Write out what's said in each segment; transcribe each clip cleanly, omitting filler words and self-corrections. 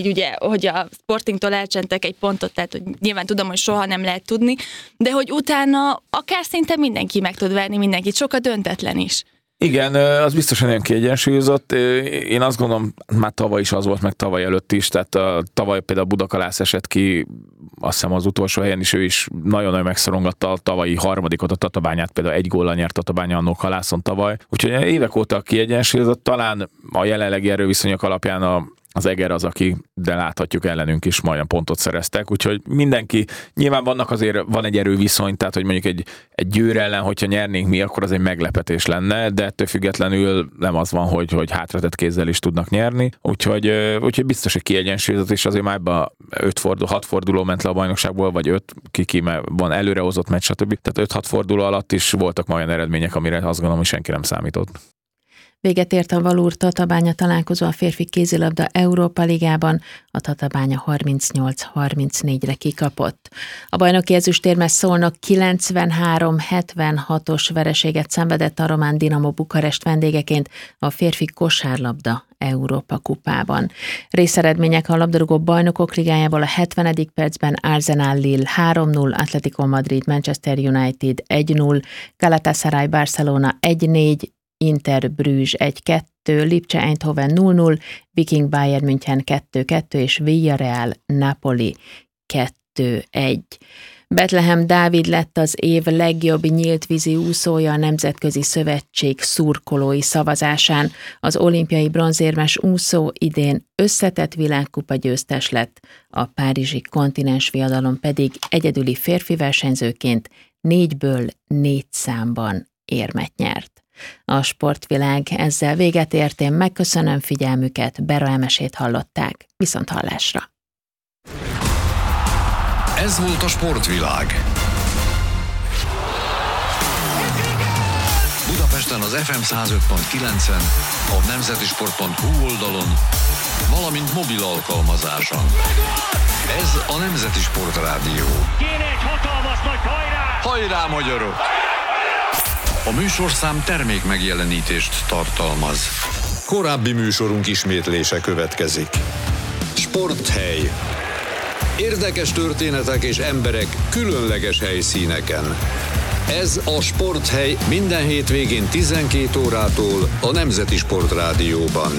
Ugye, hogy a Sportingtól elcsentek egy pontot, tehát hogy nyilván tudom, hogy soha nem lehet tudni, de hogy utána akár szinte mindenki meg tud verni mindenkit, sokkal döntetlen is. Igen, az biztosan nagyon kiegyensúlyozott. Én azt gondolom, már tavaly is az volt, meg tavaly előtt is, tehát tavaly például Budakalász esett ki, azt hiszem az utolsó helyen is, ő is nagyon-nagyon megszorongatta a tavalyi harmadikot, a Tatabányát, például 1 góllal nyert Tatabánya annó Halászon tavaly. Úgyhogy évek óta kiegyensúlyozott, talán a jelenlegi erőviszonyok alapján az Eger az, aki, de láthatjuk ellenünk is majdnem pontot szereztek, úgyhogy mindenki, nyilván van egy erőviszony, tehát hogy mondjuk egy Győr ellen, hogyha nyernénk mi, akkor az egy meglepetés lenne, de ettől függetlenül nem az van, hogy hátratett kézzel is tudnak nyerni, úgyhogy biztos, hogy kiegyensúlyozott, és azért már ebben 6 forduló ment le a bajnokságból, vagy 5, mert van előrehozott meccs, stb. Tehát 5-6 forduló alatt is voltak olyan eredmények, amire azt gondolom, hogy senki nem számított. Véget ért a Valur Tatabánya találkozó a férfi kézilabda Európa Ligában, a Tatabánya 38-34-re kikapott. A bajnoki ezüstérmes Szolnok 93-76-os vereséget szenvedett a román Dinamo Bukarest vendégeként a férfi kosárlabda Európa kupában. Részeredmények a labdarúgó bajnokok ligájából: a 70. percben Arsenal Lille 3-0, Atletico Madrid Manchester United 1-0, Galatasaray Barcelona 1-4, Inter Bruges 1-2, Lipcse Eindhoven 0-0, Viking Bayern München 2-2 és Villarreal Napoli 2-1. Betlehem Dávid lett az év legjobb nyíltvízi úszója a Nemzetközi Szövetség szurkolói szavazásán. Az olimpiai bronzérmes úszó idén összetett világkupa győztes lett, a párizsi kontinensviadalon pedig egyedüli férfi versenyzőként 4-ből 4 számban érmet nyert. A sportvilág ezzel véget ért, én megköszönöm figyelmüket, Bera Emesét hallották, viszonthallásra. Ez volt a sportvilág. Budapesten az FM 105.9-en, a nemzetisport.hu oldalon, valamint mobil alkalmazáson. Ez a Nemzeti Sport Rádió. Kéne egy hatalmas nagy hajrá! Hajrá, magyarok! A műsorszám termék megjelenítést tartalmaz. Korábbi műsorunk ismétlése következik. Sporthely. Érdekes történetek és emberek különleges helyszíneken. Ez a Sporthely minden hétvégén 12 órától a Nemzeti Sport Rádióban.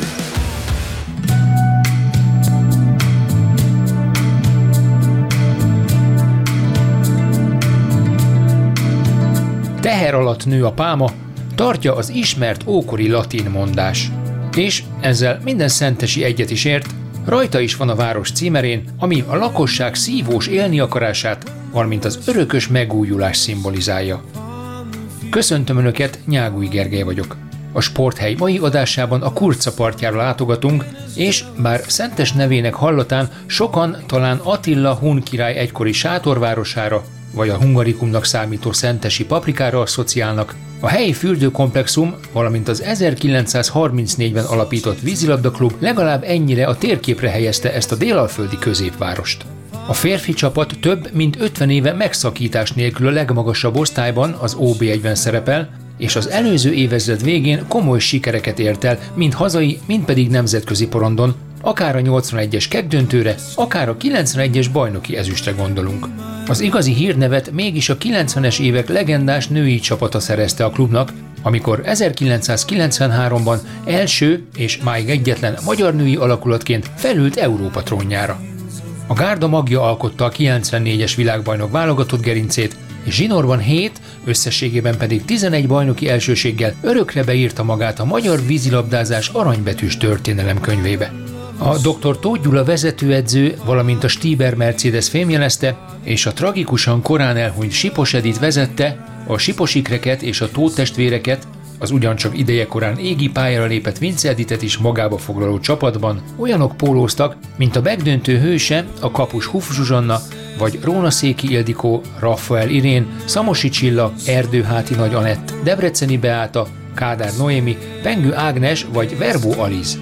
Teher alatt nő a pálma, tartja az ismert ókori latin mondás. És ezzel minden szentesi egyet is ért, rajta is van a város címerén, ami a lakosság szívós élni akarását, valamint az örökös megújulás szimbolizálja. Köszöntöm Önöket, Nyágúj Gergely vagyok. A Sporthely mai adásában a Kurca partjára látogatunk, és bár szentes nevének hallatán sokan talán Attila hun király egykori sátorvárosára, vagy a Hungarikumnak számító szentesi Paprikára asszociálnak, a helyi fürdőkomplexum, valamint az 1934-ben alapított vízilabdaklub legalább ennyire a térképre helyezte ezt a délalföldi középvárost. A férfi csapat több mint 50 éve megszakítás nélkül a legmagasabb osztályban, az OB1-ben szerepel, és az előző évezred végén komoly sikereket ért el, mind hazai, mind pedig nemzetközi porondon, akár a 81-es kettdöntőre, akár a 91-es bajnoki ezüstre gondolunk. Az igazi hírnevet mégis a 90-es évek legendás női csapata szerezte a klubnak, amikor 1993-ban első és máig egyetlen magyar női alakulatként felült Európa trónjára. A gárda magja alkotta a 94-es világbajnok válogatott gerincét, és zsinórban 7, összességében pedig 11 bajnoki elsőséggel örökre beírta magát a magyar vízilabdázás aranybetűs történelem könyvébe. A dr. Tóth Gyula vezetőedző, valamint a Stieber Mercedes fémjelezte, és a tragikusan korán elhunyt Sipos Edit vezette, a Siposikreket és a Tóth testvéreket, az ugyancsak idejekorán égi pályára lépett Vince Editet is magába foglaló csapatban olyanok pólóztak, mint a megdöntő hőse, a kapus Huff Zsuzsanna, vagy Rónaszéki Ildikó, Raffael Irén, Szamosi Csilla, Erdőháti Nagy Anett, Debreceni Beáta, Kádár Noémi, Pengő Ágnes vagy Verbó Aliz.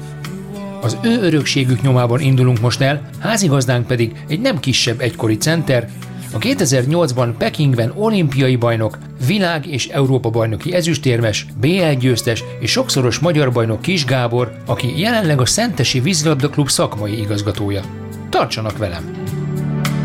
Az ő örökségük nyomában indulunk most el, házigazdánk pedig egy nem kisebb egykori center, a 2008-ban Pekingben olimpiai bajnok, világ- és Európa-bajnoki ezüstérmes, BL győztes és sokszoros magyar bajnok Kis Gábor, aki jelenleg a Szentesi Vízilabda Klub szakmai igazgatója. Tartsanak velem!